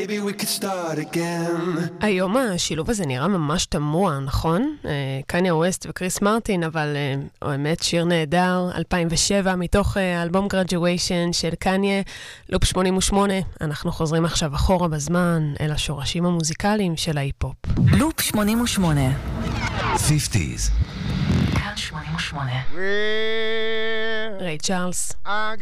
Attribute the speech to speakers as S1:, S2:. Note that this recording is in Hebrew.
S1: maybe we could start again.
S2: היום השילוב הזה נראה ממש תמוה, נכון? קניה ווסט וקריס מרטין, אבל האמת שיר נהדר, 2007, מתוך אלבום Graduation של קניה, לופ 88. אנחנו חוזרים עכשיו אחורה בזמן אל השורשים המוזיקליים של ההיפ-הופ.
S3: לופ 88
S4: 50s.
S3: כאן 88
S2: ריי צ'ארלס.